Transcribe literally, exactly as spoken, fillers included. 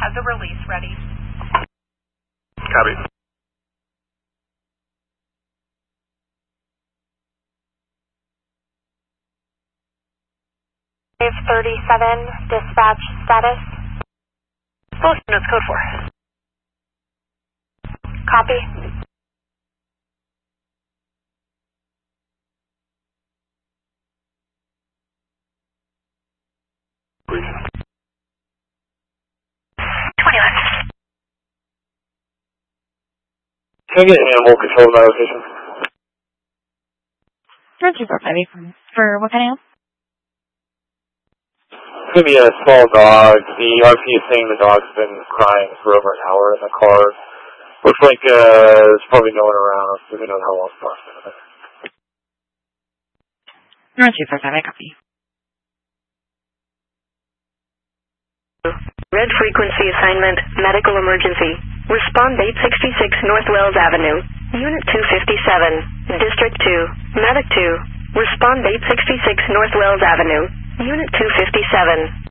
has a release ready. Copy. five thirty-seven, dispatch status. Full units, code four. Copy. twenty-one. Can I get animal control of my location? two four five eight for what kind of animal? It's going to be a small dog. The R P is saying the dog's been crying for over an hour in the car. Looks like uh, there's probably no one around, so who knows how long it's lasting. two four five, I copy. Red frequency assignment, medical emergency. Respond eight sixty-six North Wells Avenue, Unit two fifty-seven, District two, Medic two. Respond eight sixty-six North Wells Avenue, Unit two fifty-seven.